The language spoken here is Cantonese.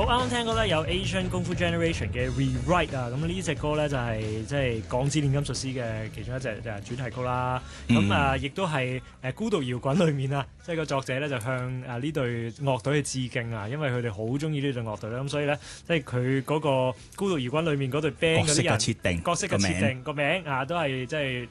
好啱啱聽過咧有 Asian 功夫 Generation 嘅 Rewrite 啊，咁呢隻歌咧就係即係鋼之煉金術師嘅其中一隻主題曲啦。咁亦都係孤獨搖滾裏面啊，即係個作者咧就向呢隊樂隊去致敬啊，因為佢哋好中意呢隊樂隊啦。咁所以咧，即係佢嗰個孤獨搖滾裏面嗰隊 band 嗰啲人角色嘅設定個名啊，都係即係